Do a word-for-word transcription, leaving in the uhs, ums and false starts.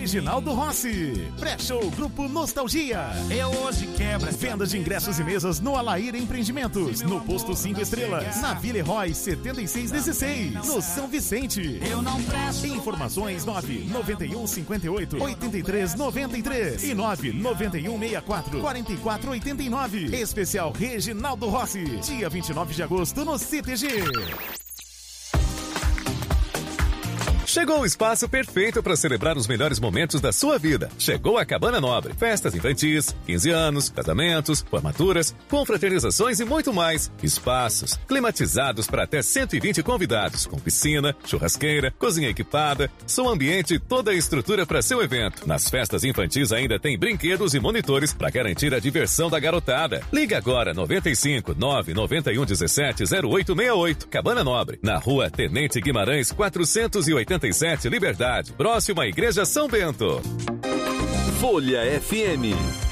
Reginaldo Rossi. Pré-show Grupo Nostalgia. Eu hoje quebra. Venda de ingressos e mesas no Alair Empreendimentos. No Posto cinco Estrelas. Na Vila Herói setenta e seis dezesseis. No São Vicente. Eu não presto. Informações nove nove um cinco oito oito três nove três e nove nove um seis quatro quatro quatro oito nove. Especial Reginaldo Rossi. Dia vinte e nove de agosto no C T G. Chegou o espaço perfeito para celebrar os melhores momentos da sua vida. Chegou a Cabana Nobre. Festas infantis, quinze anos, casamentos, formaturas, confraternizações e muito mais. Espaços climatizados para até cento e vinte convidados, com piscina, churrasqueira, cozinha equipada, som ambiente e toda a estrutura para seu evento. Nas festas infantis ainda tem brinquedos e monitores para garantir a diversão da garotada. Liga agora noventa e cinco, nove nove um, dezessete, zero oito seis oito. Cabana Nobre, na rua Tenente Guimarães, quatrocentos e oitenta e sete, Liberdade, próximo à Igreja São Bento. Folha F M.